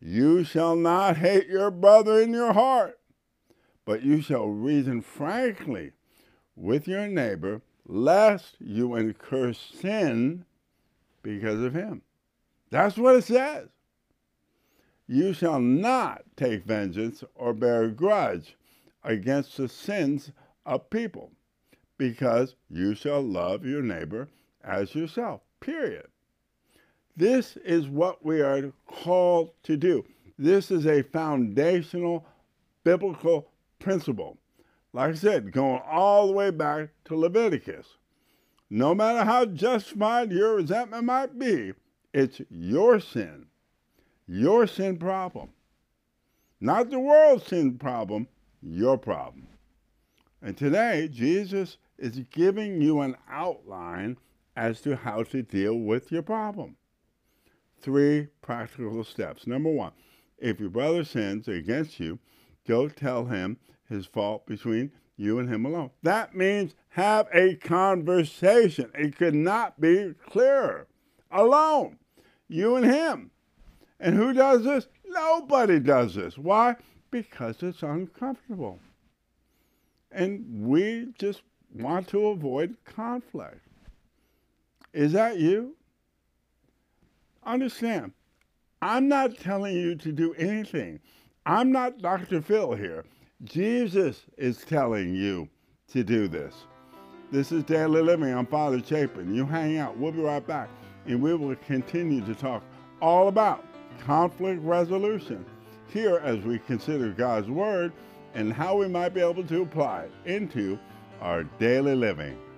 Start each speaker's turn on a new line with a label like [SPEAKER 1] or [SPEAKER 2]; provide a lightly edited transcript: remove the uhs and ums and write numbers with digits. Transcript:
[SPEAKER 1] You shall not hate your brother in your heart, but you shall reason frankly with your neighbor, lest you incur sin because of him. That's what it says. You shall not take vengeance or bear a grudge against the sins of people, because you shall love your neighbor as yourself, period. This is what we are called to do. This is a foundational biblical principle. Like I said, going all the way back to Leviticus. No matter how justified your resentment might be, it's your sin problem. Not the world's sin problem, your problem. And today, Jesus is giving you an outline as to how to deal with your problem. 3 practical steps. Number 1, if your brother sins against you, go tell him his fault between you and him alone. That means have a conversation. It could not be clearer. Alone, you and him. And who does this? Nobody does this. Why? Because it's uncomfortable. And we just want to avoid conflict. Is that you? Understand, I'm not telling you to do anything. I'm not Dr. Phil here. Jesus is telling you to do this. This is Daily Living. I'm Father Chapin. You hang out. We'll be right back. And we will continue to talk all about conflict resolution here as we consider God's Word and how we might be able to apply it into our daily living.